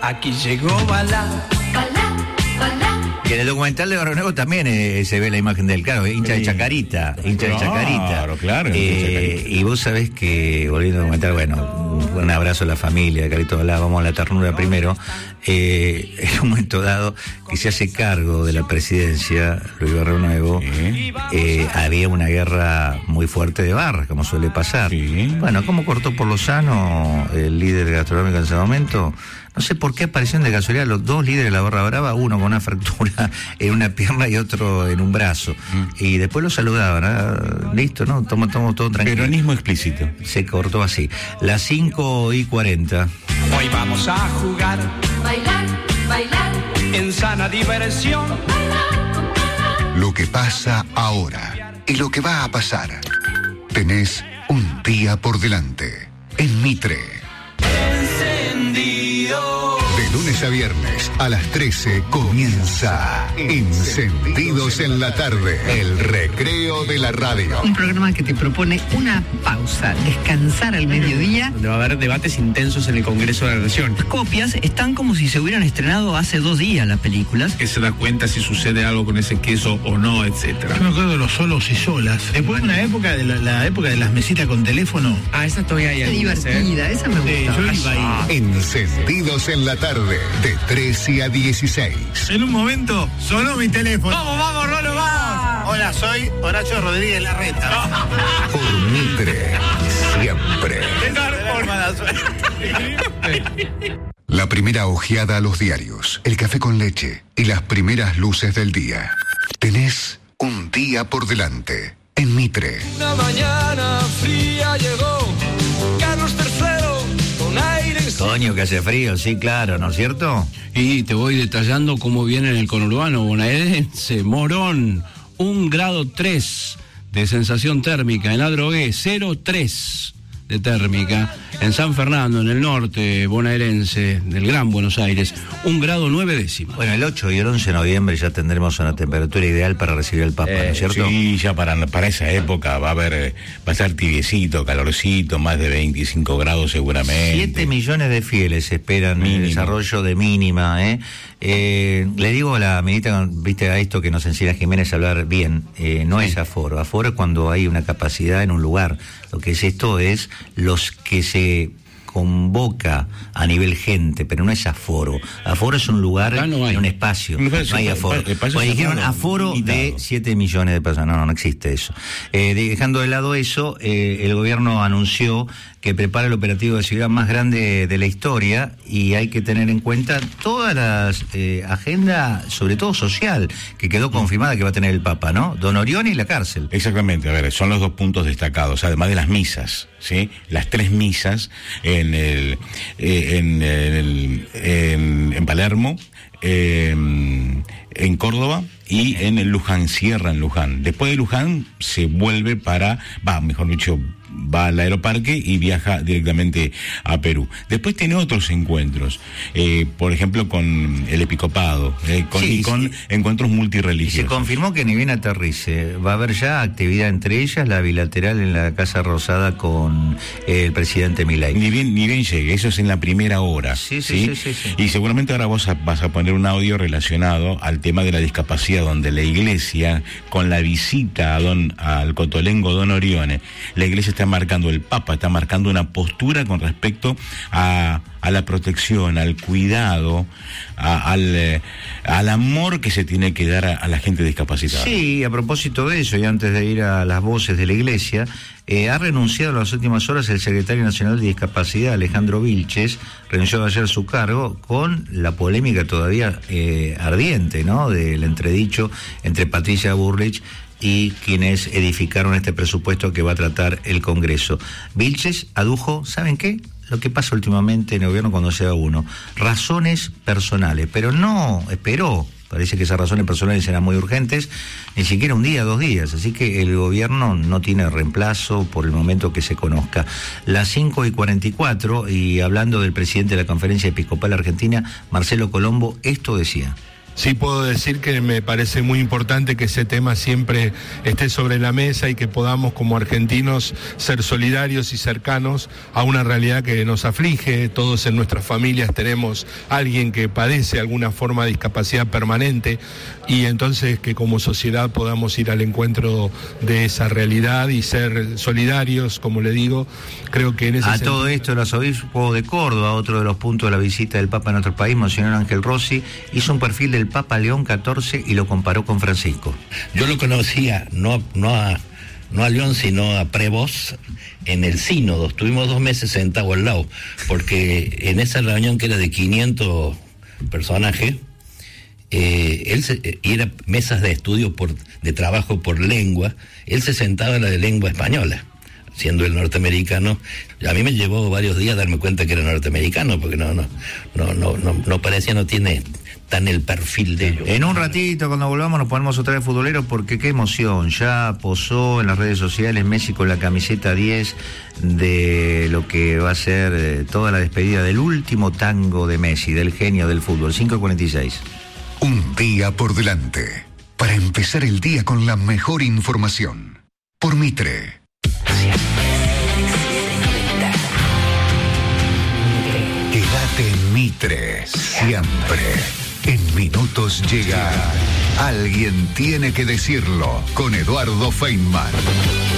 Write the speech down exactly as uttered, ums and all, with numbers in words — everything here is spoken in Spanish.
Aquí llegó Balá. Balá, Balá. Que en el documental de Barrio Nuevo también eh, se ve la imagen de él, claro, hincha de Chacarita, hincha de Chacarita. Claro, claro. Eh, y vos sabés que, volviendo a documental, bueno, un abrazo a la familia de Carlitos Balá, vamos a la ternura primero. Eh, en un momento dado que se hace cargo de la presidencia, Luis Barrio Nuevo, Sí. eh, había una guerra muy fuerte de barras, como suele pasar. Sí. Bueno, ¿cómo cortó por lo sano el líder gastronómico en ese momento? No sé por qué aparecieron de casualidad los dos líderes de la Barra Brava, uno con una fractura en una pierna y otro en un brazo. Mm. Y después lo saludaban, ¿eh? Listo, ¿no? Toma, toma todo tranquilo. Peronismo explícito. Se cortó así. Las cinco y cuarenta. Hoy vamos a jugar. Bailar, bailar. En sana diversión. Lo que pasa ahora y lo que va a pasar. Tenés un día por delante. En Mitre. Encendido. De lunes a viernes a las trece comienza Encendidos en la tarde, el recreo de la radio. Un programa que te propone una pausa, descansar al mediodía. Donde va a haber debates intensos en el Congreso de la Nación. Las copias están como si se hubieran estrenado hace dos días las películas. Que se da cuenta si sucede algo con ese queso o no, etcétera. Yo me acuerdo de los solos y solas. Después de una época, de la, la época de las mesitas con teléfono. Ah, esa todavía hay. Esa divertida, esa me gusta. Sí, yo iba ahí. Encendidos en la tarde, de trece a dieciséis. En un momento sonó mi teléfono. ¡Vamos, vamos, Rolo, vamos! Hola, soy Horacio Rodríguez Larreta. Por Mitre, siempre. La primera ojeada a los diarios, el café con leche y las primeras luces del día. Tenés un día por delante. En Mitre. Una mañana fría llegó Carlos tercero con aire. Coño, que hace frío, sí, claro, ¿no es cierto? Y te voy detallando cómo viene en el conurbano bonaerense. Morón, un grado tres de sensación térmica. En Adrogué, cero coma tres de térmica. En San Fernando, en el norte bonaerense del Gran Buenos Aires, un grado nueve décimas. Bueno, el ocho y el once de noviembre ya tendremos una temperatura ideal para recibir al Papa, Eh, ¿no es cierto? Sí, ya para, para esa época va a haber, eh, va a estar tibiecito, calorcito, más de veinticinco grados seguramente. Siete millones de fieles esperan Mínimo. el desarrollo de mínima, ¿eh? Eh, le digo a la ministra, viste, a esto que nos enseña Jiménez a hablar bien, eh, no Sí. es aforo. Aforo es cuando hay una capacidad en un lugar. Lo que es esto es los que se convoca a nivel gente, pero no es aforo. Aforo es un lugar Ah, no hay. en un espacio, Un no espacio, hay el aforo. espacio Pues es dijeron aforo aforo de limitado. siete millones de personas. No, no, no existe eso. Eh, dejando de lado eso, eh, el gobierno anunció que prepara el operativo de seguridad más grande de la historia y hay que tener en cuenta todas las eh, agenda, sobre todo social, que quedó confirmada que va a tener el Papa, ¿no? Don Orione y la cárcel. Exactamente, a ver, son los dos puntos destacados, además de las misas, ¿sí? Las tres misas en el, eh, en, el en, en Palermo, eh, en Córdoba y en el Luján, Sierra en Luján. Después de Luján se vuelve para, va, mejor dicho, va al aeroparque y viaja directamente a Perú. Después tiene otros encuentros, eh, por ejemplo con el episcopado, eh, con, Sí, y con sí. encuentros Y se multirreligiosos. confirmó que ni bien aterrice, va a haber ya actividad entre ellas, la bilateral en la Casa Rosada con el presidente Milei. Ni bien, ni bien llegue, eso es en la primera hora. Sí, sí, sí, sí, sí. Y seguramente ahora vos a- vas a poner un audio relacionado al tema de la discapacidad, donde la iglesia, con la visita a don, al cotolengo Don Orione, la iglesia está marcando, el Papa está marcando una postura con respecto a, a la protección, al cuidado, a- al, eh, al amor que se tiene que dar a, a la gente discapacitada. Sí, a propósito de eso, y antes de ir a las voces de la iglesia, eh, ha renunciado en las últimas horas el secretario nacional de discapacidad, Alejandro Vilches, renunció ayer a su cargo con la polémica todavía eh, ardiente, ¿no?, del entredicho entre Patricia Bullrich y quienes edificaron este presupuesto que va a tratar el Congreso. Vilches adujo, ¿saben qué?, lo que pasa últimamente en el gobierno cuando se da uno, razones personales, pero no esperó. Parece que esas razones personales eran muy urgentes, ni siquiera un día, dos días, así que el gobierno no tiene reemplazo por el momento que se conozca. Las cinco y cuarenta y cuatro, y hablando del presidente de la Conferencia Episcopal Argentina, Marcelo Colombo, esto decía. sí puedo decir que me parece muy importante que ese tema siempre esté sobre la mesa y que podamos como argentinos ser solidarios y cercanos a una realidad que nos aflige. Todos en nuestras familias tenemos alguien que padece alguna forma de discapacidad permanente y entonces que como sociedad podamos ir al encuentro de esa realidad y ser solidarios, como le digo, creo que en ese A sentido... todo esto, el arzobispo de Córdoba, otro de los puntos de la visita del Papa a nuestro país, Monseñor Ángel Rossi, hizo un perfil del Papa León catorce y lo comparó con Francisco. Yo lo conocía, no, no, a, no a León, sino a Prevost en el sínodo. Estuvimos dos meses sentados al lado, porque en esa reunión que era de quinientos personajes, eh, él se, y era mesas de estudio por, de trabajo por lengua, él se sentaba en la de lengua española, siendo el norteamericano. A mí me llevó varios días darme cuenta que era norteamericano, porque no, no, no, no, no, no parecía, no tiene tan el perfil de ellos. En un ratito, cuando volvamos, nos ponemos otra vez futboleros, porque qué emoción. Ya posó en las redes sociales Messi con la camiseta diez de lo que va a ser eh, toda la despedida del último tango de Messi, del genio del fútbol. cinco cuarenta y seis. Un día por delante, para empezar el día con la mejor información. Por Mitre. Quédate en Mitre, siempre. En minutos llega Alguien tiene que decirlo, con Eduardo Feynman.